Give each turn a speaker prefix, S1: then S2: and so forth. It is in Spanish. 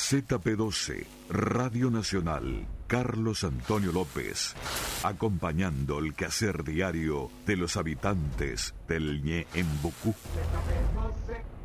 S1: ZP12, Radio Nacional, Carlos Antonio López, acompañando el quehacer diario de los habitantes del Ñeembucú. ZP12.